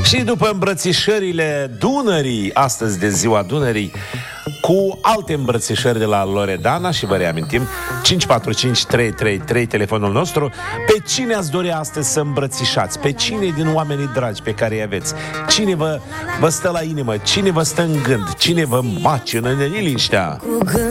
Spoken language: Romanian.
Și după îmbrățișările Dunării, astăzi de ziua Dunării, cu alte îmbrățișări de la Loredana, și vă reamintim 545333, telefonul nostru. Pe cine ați dori astăzi să îmbrățișați? Pe cine din oamenii dragi pe care îi aveți? Cine vă stă la inimă? Cine vă stă în gând? Cine vă macină în liniștea?